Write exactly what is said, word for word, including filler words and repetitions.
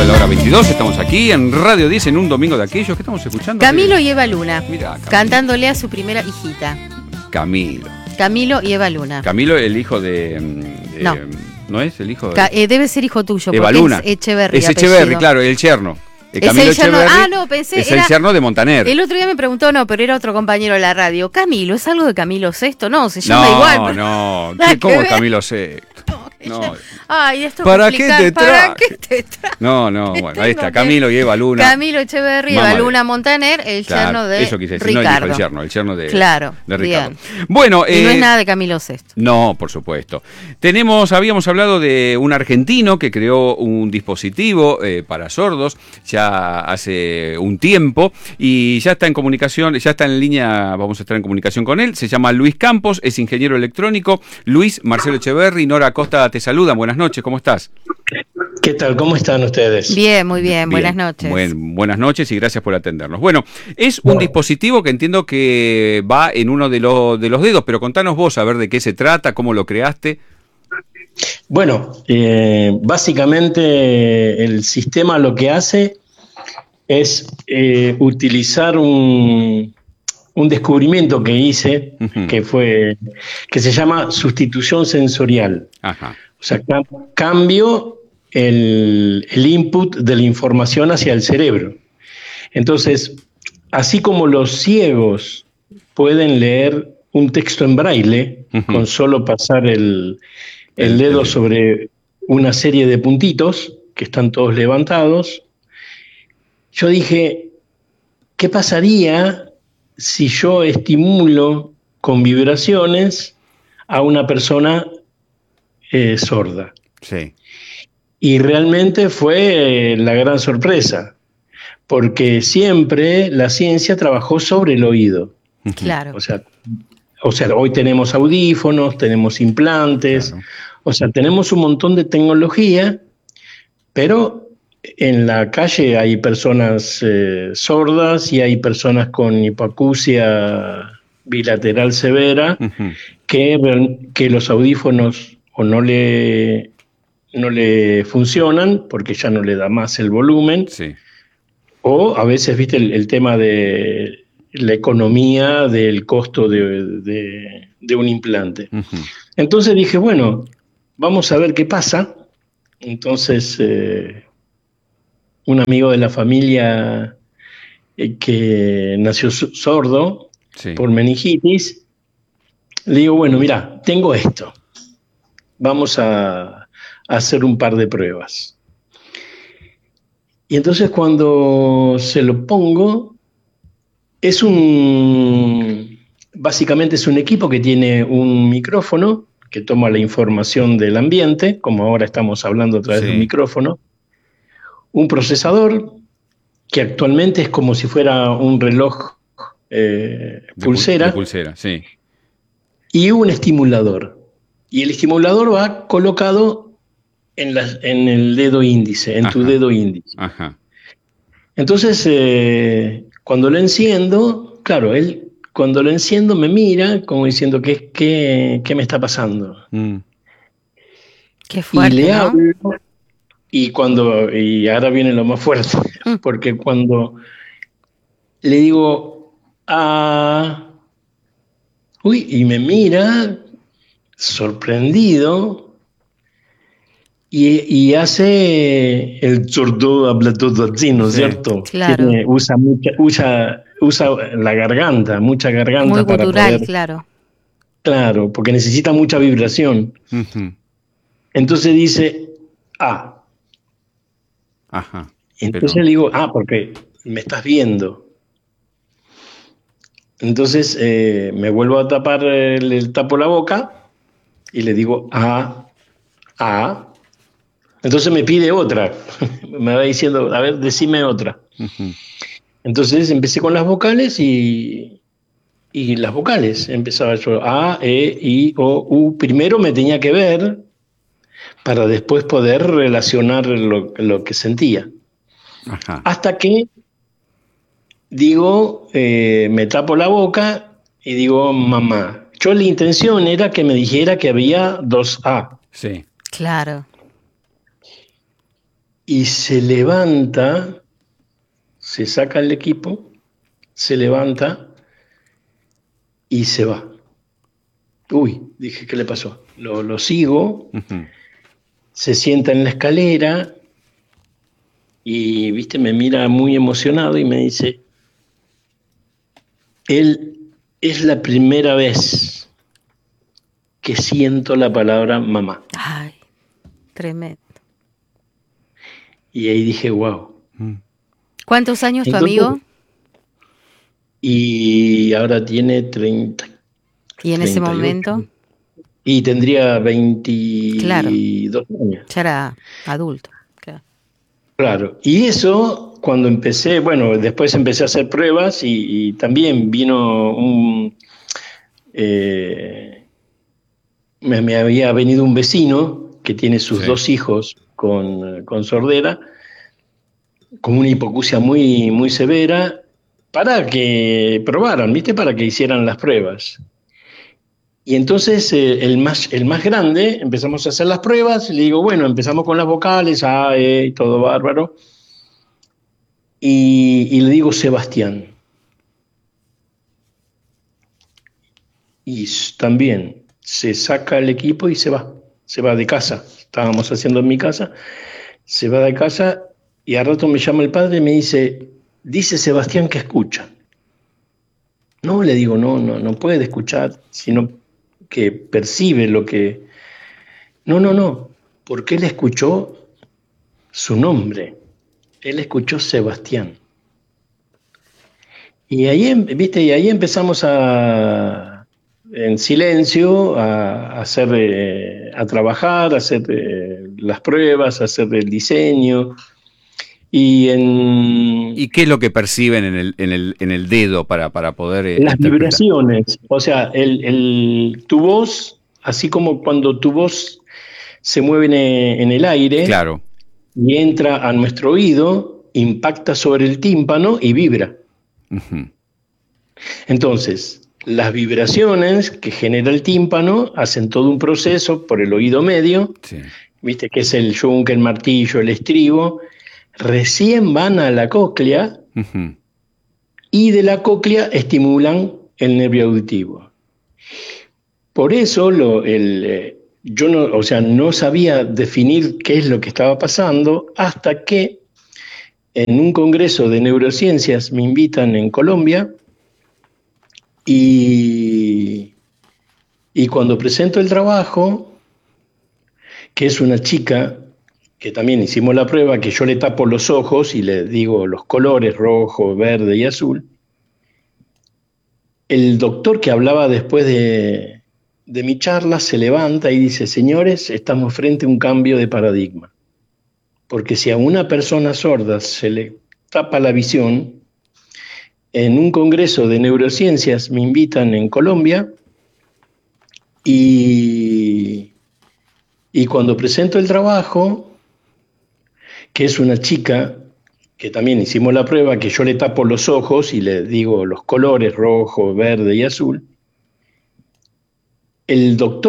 de la hora veintidós, estamos aquí en Radio diez en un domingo de aquellos que estamos escuchando. Camilo y Eva Luna, Mirá, Camilo. Cantándole a su primera hijita. Camilo. Camilo y Eva Luna. Camilo, el hijo de... de no. ¿No es el hijo de...? Ca eh, debe ser hijo tuyo, Eva porque Luna. es Echeverri. Es Echeverri, claro, el yerno. El es Camilo el yerno. Echeverri Ah, no, pensé. es era, el yerno de Montaner. El otro día me preguntó, no, pero era otro compañero de la radio. Camilo, ¿es algo de Camilo sexto? No, se llama no, igual. Pero... No, no. ¿Cómo es Camilo sexto? No. Ay, esto ¿Para qué te ¿Para qué te traje? No, no, bueno, ahí está, Camilo y Eva Luna. Camilo Echeverri, Eva Luna Montaner, el claro, yerno de eso quise decir, Ricardo. No el hijo, el yerno, el yerno de, claro, de Ricardo. Bien. Bueno, y eh, no es nada de Camilo sexto. No, por supuesto. Tenemos, habíamos hablado de un argentino que creó un dispositivo eh, para sordos ya hace un tiempo y ya está en comunicación, ya está en línea, vamos a estar en comunicación con él. Se llama Luis Campos, es ingeniero electrónico. Luis, Marcelo Echeverri, Nora Acosta te saludan. Buenas noches, ¿cómo estás? ¿Qué tal? ¿Cómo están ustedes? Bien, muy bien, bien. Buenas noches. Buen, buenas noches y gracias por atendernos. Bueno, es un bueno. dispositivo que entiendo que va en uno de, lo, de los dedos, pero contanos vos a ver de qué se trata, cómo lo creaste. Bueno, eh, básicamente el sistema lo que hace es eh, utilizar un, un descubrimiento que hice, uh-huh. que fue que se llama sustitución sensorial. Ajá. O sea, cambio el, el input de la información hacia el cerebro. Entonces, así como los ciegos pueden leer un texto en braille, uh-huh. con solo pasar el, el dedo sobre una serie de puntitos que están todos levantados, yo dije, ¿qué pasaría si yo estimulo con vibraciones a una persona Eh, sorda? Sí. Y realmente fue eh, la gran sorpresa, porque siempre la ciencia trabajó sobre el oído. Claro. O sea, o sea, hoy tenemos audífonos, tenemos implantes, claro. O sea, tenemos un montón de tecnología, pero en la calle hay personas eh, sordas y hay personas con hipoacusia bilateral severa, uh-huh. que, que los audífonos o no le, no le funcionan porque ya no le da más el volumen, sí. O a veces, viste, el, el tema de la economía del costo de, de, de un implante. Uh-huh. Entonces dije, bueno, vamos a ver qué pasa. Entonces, eh, un amigo de la familia eh, que nació sordo, sí. por meningitis, le digo, bueno, mira, tengo esto. Vamos a, a hacer un par de pruebas. Y entonces cuando se lo pongo, es un, básicamente es un equipo que tiene un micrófono que toma la información del ambiente, como ahora estamos hablando a través sí. del micrófono, un procesador que actualmente es como si fuera un reloj eh, pulsera, de pulsera, sí. Y un estimulador. Y el estimulador va colocado en, la, en el dedo índice, en Ajá. tu dedo índice. Ajá. Entonces, eh, cuando lo enciendo, claro, él cuando lo enciendo me mira como diciendo, ¿qué, qué, qué me está pasando? Mm. Qué fuerte, y le ¿no? hablo, y, cuando, y ahora viene lo más fuerte, mm. porque cuando le digo, ah, uy, y me mira sorprendido y, y hace el sordo habla todo así, ¿no es sí, cierto? Claro. Tiene, usa, mucha, usa, usa la garganta, mucha garganta. Muy para gutural, poder, claro. Claro, porque necesita mucha vibración. Uh-huh. Entonces dice, ah. Ajá. Entonces pero... le digo, ah, porque me estás viendo. Entonces eh, me vuelvo a tapar, eh, le tapo la boca y le digo, ah, ah. Entonces me pide otra. Me va diciendo, a ver, decime otra. Uh-huh. Entonces empecé con las vocales y, y las vocales. Empezaba yo, A, E, I, O, U. Primero me tenía que ver para después poder relacionar lo, lo que sentía. Ajá. Hasta que digo, eh, me tapo la boca y digo, mamá. Yo la intención era que me dijera que había dos A. Sí. Claro. y se levanta, se saca el equipo, se levanta y se va. Uy, dije, ¿qué le pasó? Lo, lo sigo, uh-huh. Se sienta en la escalera y, viste, me mira muy emocionado y me dice, él es la primera vez que siento la palabra mamá. Ay, tremendo. Y ahí dije, wow. ¿Cuántos años tu Entonces, amigo? Y ahora tiene treinta. ¿Y en ese momento? Y tendría veintidós claro. años. Ya era adulto. Claro. Claro. Y eso, cuando empecé, bueno, después empecé a hacer pruebas y, y también vino un... Eh, me, me había venido un vecino que tiene sus sí. dos hijos con, con sordera, con una hipoacusia muy, muy severa, para que probaran, ¿viste? Para que hicieran las pruebas. Y entonces eh, el, más, el más grande, empezamos a hacer las pruebas, y le digo, bueno, empezamos con las vocales, A, E, todo bárbaro. Y, y le digo, Sebastián. Y también se saca el equipo y se va, se va de casa. Estábamos haciendo en mi casa, se va de casa y al rato me llama el padre y me dice, dice Sebastián que escucha. No, le digo, no, no, no puede escuchar, sino que percibe lo que... No, no, no, porque él escuchó su nombre, él escuchó Sebastián. Y ahí, viste, y ahí empezamos a, en silencio, a, a hacer, eh, a trabajar, a hacer eh, las pruebas, a hacer el diseño. Y, en, ¿Y qué es lo que perciben en el, en el, en el dedo para, para poder eh, las vibraciones, o sea, el, el, tu voz, así como cuando tu voz se mueve en, en el aire, claro, y entra a nuestro oído, impacta sobre el tímpano y vibra. Uh-huh. Entonces, las vibraciones que genera el tímpano hacen todo un proceso por el oído medio, sí. Viste que es el yunque, el martillo, el estribo, recién van a la cóclea, uh-huh. Y de la cóclea estimulan el nervio auditivo. Por eso lo, el, eh, yo no, o sea, no sabía definir qué es lo que estaba pasando hasta que en un congreso de neurociencias me invitan en Colombia y, y cuando presento el trabajo, que es una chica que también hicimos la prueba, que yo le tapo los ojos y le digo los colores rojo, verde y azul, el doctor que hablaba después de, de mi charla se levanta y dice, señores, estamos frente a un cambio de paradigma. Porque si a una persona sorda se le tapa la visión, en un congreso de neurociencias me invitan en Colombia y, y cuando presento el trabajo, que es una chica que también hicimos la prueba, que yo le tapo los ojos y le digo los colores rojo, verde y azul, el doctor